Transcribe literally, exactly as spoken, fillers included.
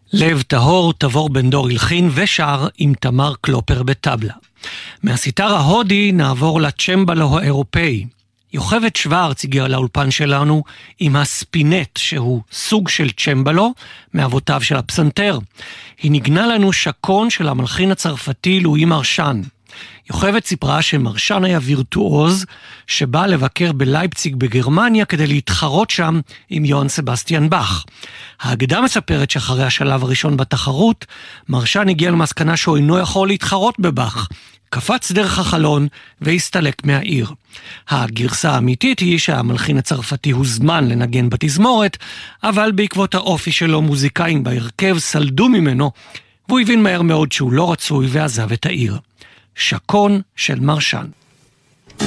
לב טהור, תבור בן דור הלחין ושר עם תמר קלופר בטבלה. מהסיטר ההודי נעבור לצ'מבלו האירופאי. יוכבד שוורץ הגיע לאולפן שלנו עם הספינט, שהוא סוג של צ'מבלו מאבותיו של הפסנתר. היא נגנה לנו שקון של המלחין הצרפתי לואי מרשן. יוכבד סיפרה שמרשן היה וירטואוז שבא לבקר בלייפציג בגרמניה כדי להתחרות שם עם יוהאן סבסטיאן באך. האגדה מספרת שאחרי השלב הראשון בתחרות, מרשן הגיע למסקנה שהוא אינו יכול להתחרות בבאך. קפץ דרך החלון והסתלק מהעיר. הגרסה האמיתית היא שהמלחין הצרפתי הוזמן לנגן בתזמורת, אבל בעקבות האופי שלו מוזיקאים בהרכב סלדו ממנו, והוא הבין מהר מאוד שהוא לא רצוי ועזב את העיר. שקון של מרשן.